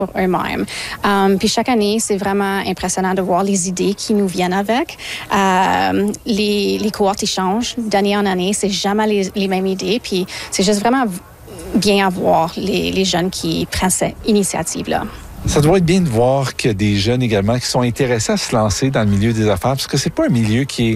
pour eux-mêmes. Puis chaque année, c'est vraiment impressionnant de voir les idées qui nous viennent avec. Les cohortes, ils changent d'année en année. C'est jamais les mêmes idées. Puis c'est juste vraiment bien à voir les jeunes qui prennent cette initiative-là. Ça doit être bien de voir qu'il y a des jeunes également qui sont intéressés à se lancer dans le milieu des affaires, parce que c'est pas un milieu qui est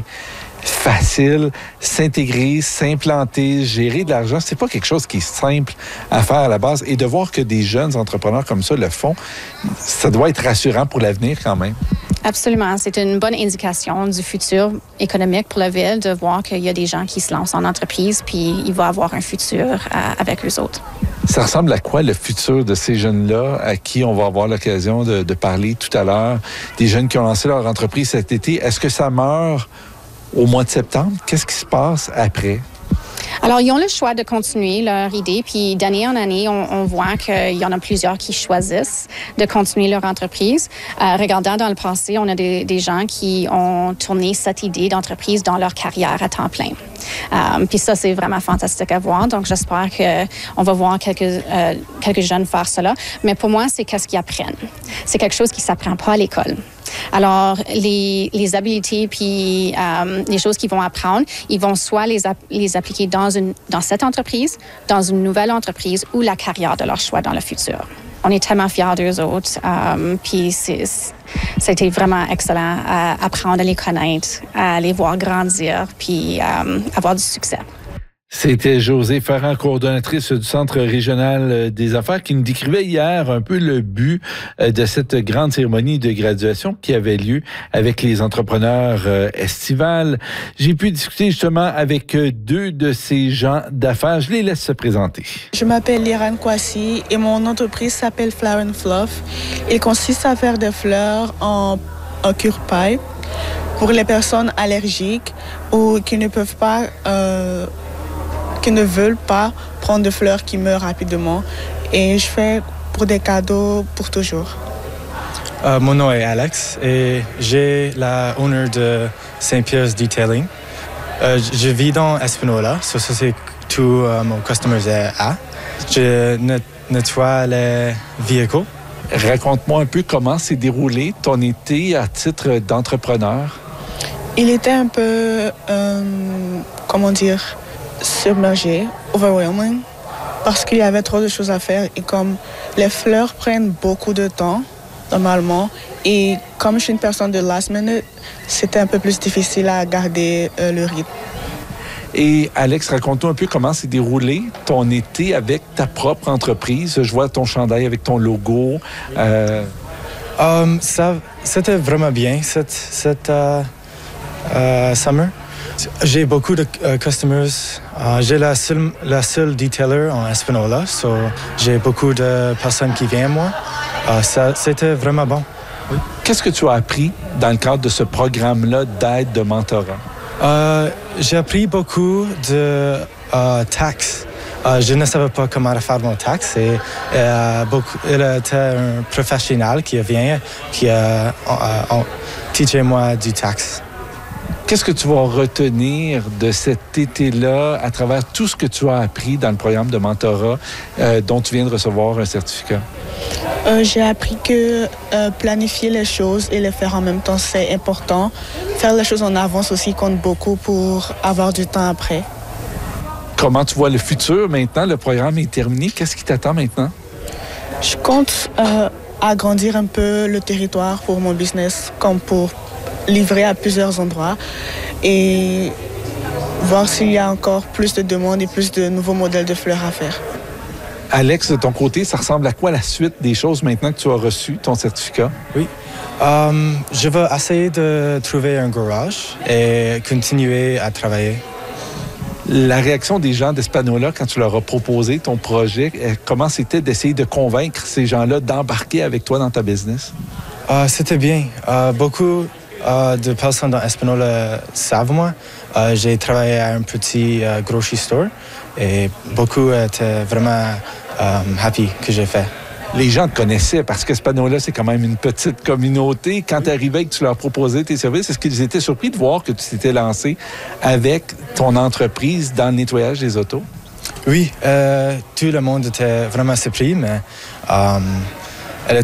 facile. S'intégrer, s'implanter, gérer de l'argent, c'est pas quelque chose qui est simple à faire à la base. Et de voir que des jeunes entrepreneurs comme ça le font, ça doit être rassurant pour l'avenir quand même. Absolument. C'est une bonne indication du futur économique pour la ville de voir qu'il y a des gens qui se lancent en entreprise puis il va avoir un futur avec eux autres. Ça ressemble à quoi le futur de ces jeunes-là à qui on va avoir l'occasion de parler tout à l'heure? Des jeunes qui ont lancé leur entreprise cet été. Est-ce que ça meurt au mois de septembre? Qu'est-ce qui se passe après? Alors, ils ont le choix de continuer leur idée, puis d'année en année, on voit qu'il y en a plusieurs qui choisissent de continuer leur entreprise. Regardant dans le passé, on a des gens qui ont tourné cette idée d'entreprise dans leur carrière à temps plein. Puis ça, c'est vraiment fantastique à voir. Donc, j'espère qu'on va voir quelques jeunes faire cela. Mais pour moi, c'est qu'est-ce qu'ils apprennent. C'est quelque chose qui ne s'apprend pas à l'école. Alors, les habiletés puis les choses qu'ils vont apprendre, ils vont soit les appliquer dans cette entreprise, dans une nouvelle entreprise ou la carrière de leur choix dans le futur. On est tellement fiers d'eux autres. Puis c'était vraiment excellent à apprendre à les connaître, à les voir grandir puis avoir du succès. C'était Josée Ferrand, coordonnatrice du Centre régional des affaires, qui nous décrivait hier un peu le but de cette grande cérémonie de graduation qui avait lieu avec les entrepreneurs estivales. J'ai pu discuter justement avec deux de ces gens d'affaires. Je les laisse se présenter. Je m'appelle Liran Kwasi et mon entreprise s'appelle Flower & Fluff. Il consiste à faire des fleurs en cure-paille pour les personnes allergiques ou qui ne peuvent pas... qui ne veulent pas prendre de fleurs qui meurent rapidement. Et je fais pour des cadeaux pour toujours. Mon nom est Alex et j'ai la honneur de Saint-Pierre's Detailing. Je vis dans Espanola, ça c'est tout mon customers est à. Je nettoie les véhicules. Raconte-moi un peu comment s'est déroulé ton été à titre d'entrepreneur. Il était un peu, submergé, overwhelming, parce qu'il y avait trop de choses à faire et comme les fleurs prennent beaucoup de temps, normalement, et comme je suis une personne de last minute, c'était un peu plus difficile à garder le rythme. Et Alex, raconte-nous un peu comment s'est déroulé ton été avec ta propre entreprise. Je vois ton chandail avec ton logo. C'était vraiment bien, cette summer. J'ai beaucoup de customers. J'ai la seule detailer en Espanola, so j'ai beaucoup de personnes qui viennent à moi. C'était vraiment bon. Oui. Qu'est-ce que tu as appris dans le cadre de ce programme-là d'aide de mentorat? J'ai appris beaucoup de taxes. Je ne savais pas comment faire mon taxe. Il était un professionnel qui vient, qui a teaché moi du taxe. Qu'est-ce que tu vas retenir de cet été-là à travers tout ce que tu as appris dans le programme de mentorat dont tu viens de recevoir un certificat? J'ai appris que planifier les choses et les faire en même temps, c'est important. Faire les choses en avance aussi compte beaucoup pour avoir du temps après. Comment tu vois le futur maintenant? Le programme est terminé. Qu'est-ce qui t'attend maintenant? Je compte agrandir un peu le territoire pour mon business, comme pour livrer à plusieurs endroits et voir s'il y a encore plus de demandes et plus de nouveaux modèles de fleurs à faire. Alex, de ton côté, ça ressemble à quoi la suite des choses maintenant que tu as reçu ton certificat? Oui. Je vais essayer de trouver un garage et continuer à travailler. La réaction des gens d'Espanola quand tu leur as proposé ton projet, comment c'était d'essayer de convaincre ces gens-là d'embarquer avec toi dans ta business? C'était bien. Beaucoup de personnes dans Espanola savent moi. J'ai travaillé à un petit grocery store et beaucoup étaient vraiment happy que j'ai fait. Les gens te connaissaient parce qu'Espanola, c'est quand même une petite communauté. Quand tu arrivais et que tu leur proposais tes services, est-ce qu'ils étaient surpris de voir que tu t'étais lancé avec ton entreprise dans le nettoyage des autos? Oui, tout le monde était vraiment surpris, mais